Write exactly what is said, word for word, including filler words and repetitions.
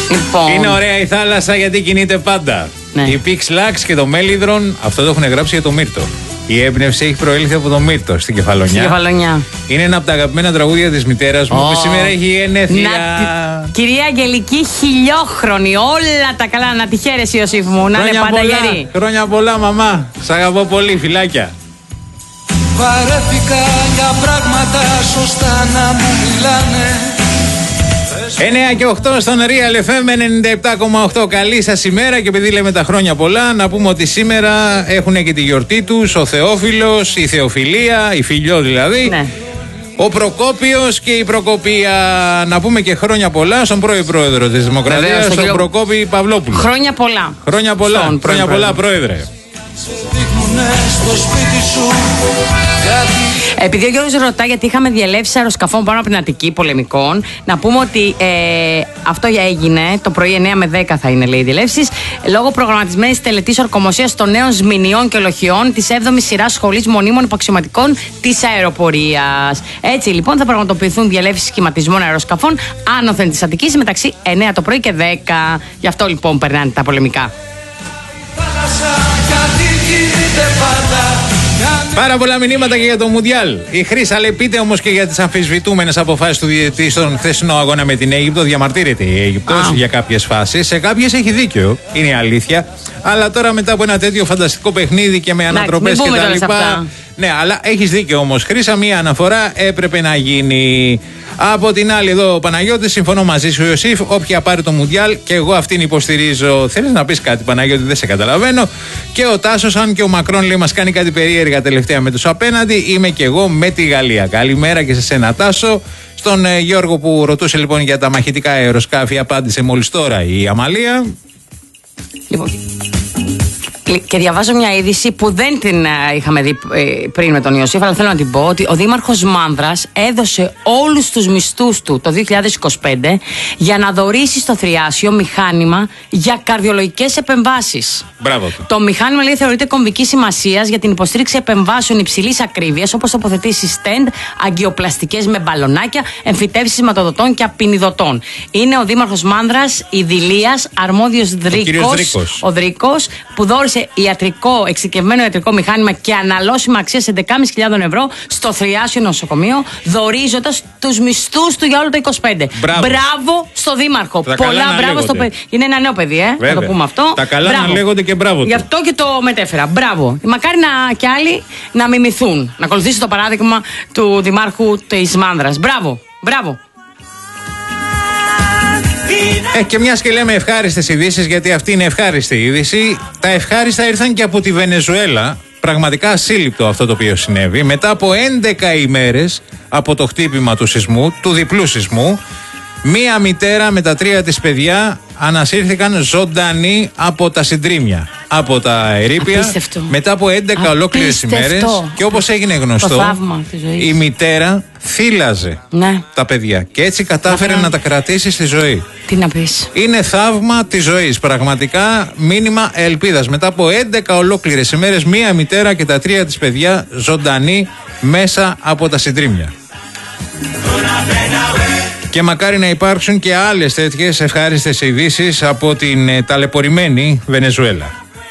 Λοιπόν. Είναι ωραία η θάλασσα γιατί κινείται πάντα. Ναι. Η Pix Lux και το Μέλιδρον, αυτό το έχουν γράψει για το Μύρτο. Η έμπνευση έχει προέλθει από το Μύρτο στην Κεφαλονιά. Στην Κεφαλονιά. Είναι ένα από τα αγαπημένα τραγούδια της μητέρας μου, oh. που σήμερα έχει γενέθλια. Να... Κυρία Αγγελική, χιλιόχρονη, όλα τα καλά. Να τη χαίρεσαι, Ιωσήφ μου, να είναι πάντα γερή. Χρόνια πολλά, μαμά. Σ' αγαπώ πολύ, φιλάκια. Βαρέθηκα για πράγματα σωστά να μου μιλάνε. εννιά και οκτώ στον Real εφ εμ ενενήντα επτά κόμμα οκτώ. Καλή σας ημέρα και επειδή λέμε τα χρόνια πολλά, να πούμε ότι σήμερα έχουν και τη γιορτή τους ο Θεόφιλος, η Θεοφιλία, η Φιλιό δηλαδή, ναι. ο Προκόπιος και η Προκοπία. Να πούμε και χρόνια πολλά στον πρώην πρόεδρο της Δημοκρατίας, τον κύριο... Προκόπη Παυλόπουλο. Χρόνια πολλά. Χρόνια πολλά, στον χρόνια πολλά πρόεδρε. Στο σπίτι σου, επειδή ο Γιώργος ρωτά γιατί είχαμε διελεύσει αεροσκαφών πάνω από την Αττική πολεμικών, να πούμε ότι ε, αυτό έγινε το πρωί εννιά με δέκα θα είναι, λέει, οι διελεύσεις, λόγω προγραμματισμένης τελετής ορκομοσίας των νέων σμηνιών και ολοχιών της έβδομης σειράς σχολής μονίμων υπαξιωματικών της αεροπορίας. Έτσι λοιπόν θα πραγματοποιηθούν διελεύσεις σχηματισμών αεροσκαφών άνωθεν της Αττικής μεταξύ εννιά το πρωί και δέκα. Γι' αυτό λοιπόν περνάνε τα πολεμικά. Πάρα πολλά μηνύματα και για το Μουντιάλ. Η Χρύσα λέει: πείτε όμως και για τις αμφισβητούμενες αποφάσεις του διαιτητή στον χθεσινό αγώνα με την Αίγυπτο. Διαμαρτύρεται η Αίγυπτος για κάποιες φάσεις. Σε κάποιες έχει δίκιο, είναι η αλήθεια. Αλλά τώρα μετά από ένα τέτοιο φανταστικό παιχνίδι και με ανατροπές κτλ. Ναι, αλλά έχεις δίκιο όμως, Χρύσα, μία αναφορά έπρεπε να γίνει. Από την άλλη, εδώ ο Παναγιώτης, συμφωνώ μαζί σου, Ιωσήφ. Όποια πάρει το Μουντιάλ και εγώ αυτήν υποστηρίζω. Θέλεις να πεις κάτι, Παναγιώτη, δεν σε καταλαβαίνω. Και ο Τάσος, αν και ο Μακρόν λέει μας κάνει κάτι περίεργα τελευταία με τους απέναντι, είμαι και εγώ με τη Γαλλία. Καλημέρα και σε σένα, Τάσο. Στον ε, Γιώργο που ρωτούσε λοιπόν για τα μαχητικά αεροσκάφη, απάντησε μόλις τώρα η Αμαλία. Λοιπόν. Και διαβάζω μια είδηση που δεν την είχαμε δει πριν με τον Ιωσήφ, αλλά θέλω να την πω ότι ο Δήμαρχος Μάνδρας έδωσε όλους τους μισθούς του το δύο χιλιάδες είκοσι πέντε για να δωρήσει στο Θριάσιο μηχάνημα για καρδιολογικές επεμβάσεις. Μπράβο του. Το μηχάνημα, λέει, θεωρείται κομβικής σημασίας για την υποστήριξη επεμβάσεων υψηλής ακρίβειας, όπως τοποθετήσεις stand, αγκιοπλαστικές με μπαλονάκια, εμφυτεύσεις σηματοδοτών και απεινιδωτών. Είναι ο Δήμαρχος Μάνδρας, η Δηλίας, αρμόδιος Δρίκος, ο, ο Δρίκος, που δώρισε ιατρικό, εξειδικευμένο ιατρικό μηχάνημα και αναλώσιμα αξίας έντεκα χιλιάδες πεντακόσια ευρώ στο Θριάσιο νοσοκομείο, δωρίζοντας τους μισθούς του για όλο το είκοσι πέντε. Μπράβο, μπράβο στο Δήμαρχο. Τα πολλά μπράβο στο παιδί. Είναι ένα νέο παιδί, ε, Βέβαια. να το πούμε αυτό. Τα καλά μπράβο. να λέγονται και μπράβο του. Γι' αυτό και το μετέφερα. Μπράβο. Μακάρι να κι άλλοι να μιμηθούν, να ακολουθήσει το παράδειγμα του Δημάρχου της Μάνδρας. Μπράβο. Μπράβο. Ε, και μιας και λέμε ευχάριστες ειδήσεις, γιατί αυτή είναι ευχάριστη είδηση, τα ευχάριστα ήρθαν και από τη Βενεζουέλα. Πραγματικά ασύλληπτο αυτό το οποίο συνέβη. Μετά από έντεκα ημέρες από το χτύπημα του σεισμού, του διπλού σεισμού, μία μητέρα με τα τρία της παιδιά ανασύρθηκαν ζωντανοί από τα συντρίμμια, από τα ερείπια. Απίστευτο. Μετά από έντεκα ολόκληρες ημέρες. Και όπως έγινε γνωστό, η μητέρα θύλαζε, ναι, τα παιδιά και έτσι κατάφερε να, να τα κρατήσει στη ζωή. Τι να πεις. Είναι θαύμα της ζωής. Πραγματικά μήνυμα ελπίδας. Μετά από έντεκα ολόκληρες ημέρες, μία μητέρα και τα τρία της παιδιά ζωντανοί μέσα από τα συντρίμμια. Και μακάρι να υπάρξουν και άλλες τέτοιες ευχάριστες ειδήσεις από την ε, ταλαιπωρημένη Βενεζουέλα.